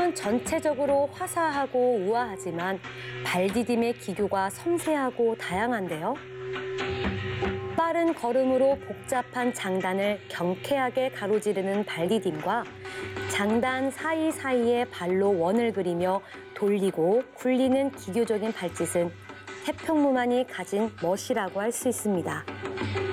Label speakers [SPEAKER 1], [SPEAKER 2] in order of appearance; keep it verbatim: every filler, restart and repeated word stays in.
[SPEAKER 1] 몸은 전체적으로 화사하고 우아하지만 발디딤의 기교가 섬세하고 다양한데요. 빠른 걸음으로 복잡한 장단을 경쾌하게 가로지르는 발디딤과 장단 사이사이에 발로 원을 그리며 돌리고 굴리는 기교적인 발짓은 태평무만이 가진 멋이라고 할 수 있습니다.